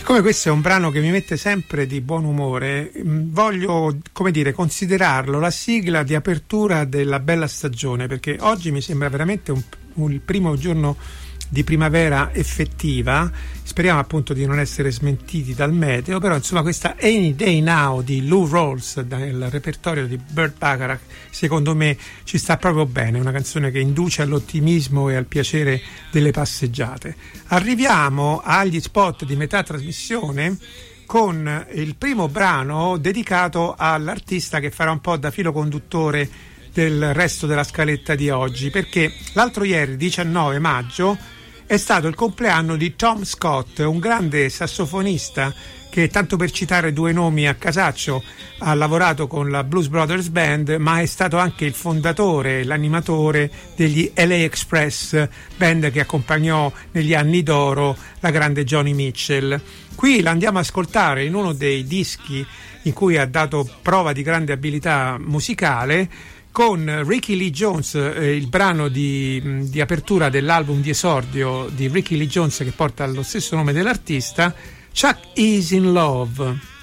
Siccome questo è un brano che mi mette sempre di buon umore, voglio, come dire, considerarlo la sigla di apertura della bella stagione, perché oggi mi sembra veramente il primo giorno di primavera effettiva. Speriamo appunto di non essere smentiti dal meteo, però insomma questa Any Day Now di Lou Rawls nel repertorio di Burt Bacharach secondo me ci sta proprio bene, una canzone che induce all'ottimismo e al piacere delle passeggiate. Arriviamo agli spot di metà trasmissione con il primo brano dedicato all'artista che farà un po' da filo conduttore del resto della scaletta di oggi, perché l'altro ieri, 19 maggio, è stato il compleanno di Tom Scott, un grande sassofonista che, tanto per citare due nomi a casaccio, ha lavorato con la Blues Brothers Band, ma è stato anche il fondatore, l'animatore degli LA Express, band che accompagnò negli anni d'oro la grande Joni Mitchell. Qui l'andiamo a ascoltare in uno dei dischi in cui ha dato prova di grande abilità musicale, con Ricky Lee Jones, il brano di apertura dell'album di esordio di Ricky Lee Jones che porta lo stesso nome dell'artista, Chuck Is in Love.